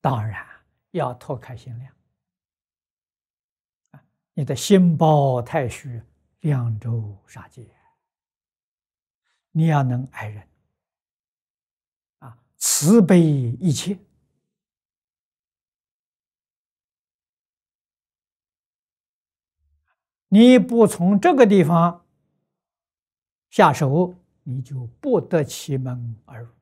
当然要脱开心量，你的心包太虚，量周杀戒，你要能爱人，慈悲一切。你不从这个地方下手，你就不得其门而入。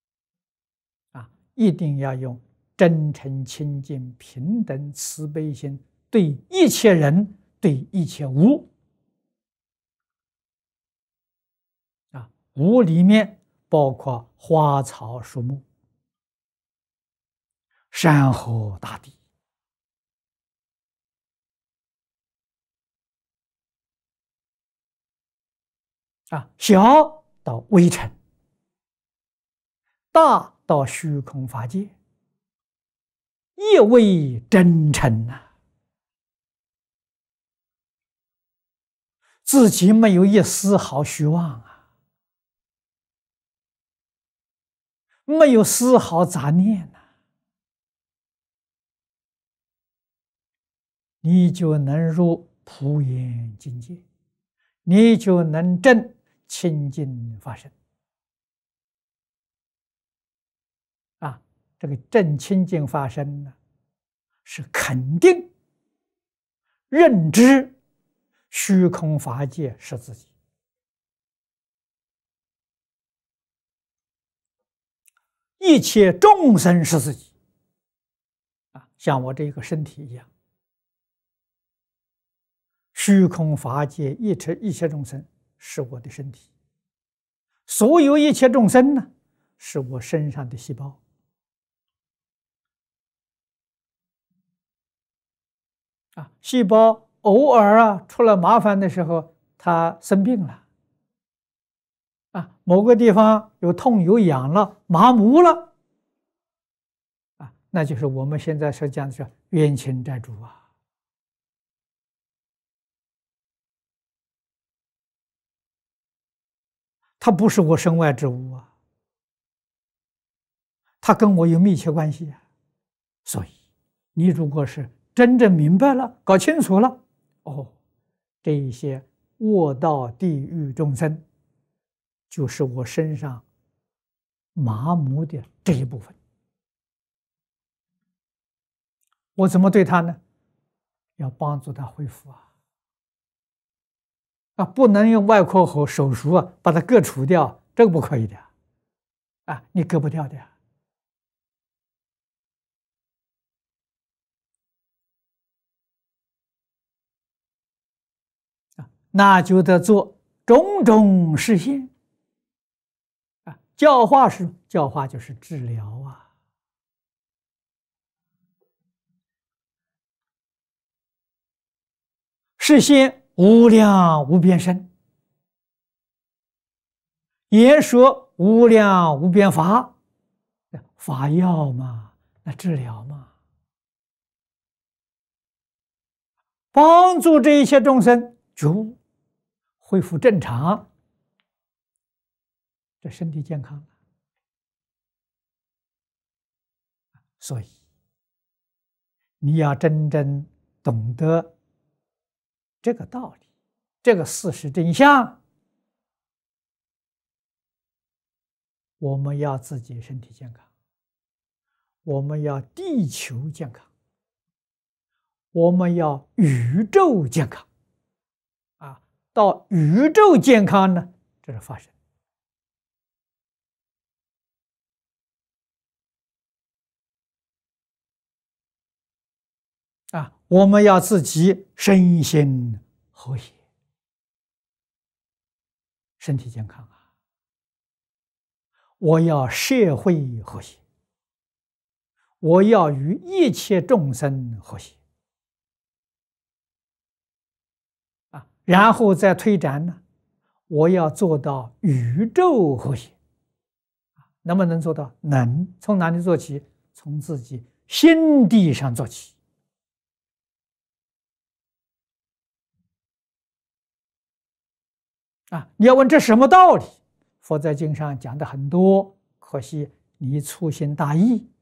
一定要用真诚、清净、平等、慈悲心，对一切人，对一切物。物里面包括花草树木、山河大地。小到微尘，大到虚空法界，一为真诚呐，自己没有一丝毫虚妄啊，没有丝毫杂念呐，你就能入普贤境界，你就能证清净法身。这个证清净法身呢，是肯定认知虚空法界是自己，一切众生是自己。像我这个身体一样，虚空法界一切众生是我的身体，所有一切众生呢，是我身上的细胞。细胞偶尔出了麻烦的时候，它生病了，某个地方有痛有痒了，麻木了，那就是我们现在所讲的是冤亲债主啊。它不是我身外之物啊，它跟我有密切关系啊。所以你如果是真正明白了，搞清楚了，这一些卧道地狱众生，就是我身上麻木的这一部分。我怎么对他呢？要帮助他恢复不能用外科和手术把它割除掉，这个不可以的你割不掉的那就得做种种示现教化就是治疗示现无量无边身，言说无量无边法，法药嘛，那治疗嘛，帮助这一切众生觉悟恢复正常，这身体健康。所以你要真正懂得这个道理，这个事实真相，我们要自己身体健康，我们要地球健康，我们要宇宙健康到宇宙健康呢，这是发生我们要自己身心和谐，身体健康我要社会和谐，我要与一切众生和谐然后再推展呢，我要做到宇宙和谐能不能做到？能。从哪里做起？从自己心地上做起你要问这什么道理？佛在经上讲的很多，可惜你粗心大意